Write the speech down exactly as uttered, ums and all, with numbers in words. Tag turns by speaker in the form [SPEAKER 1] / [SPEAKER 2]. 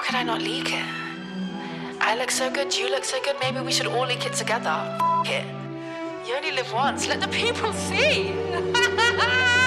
[SPEAKER 1] could I not leak it? I look so good, you look so good, maybe we should all leak it together. F it. You only live once, let the people see.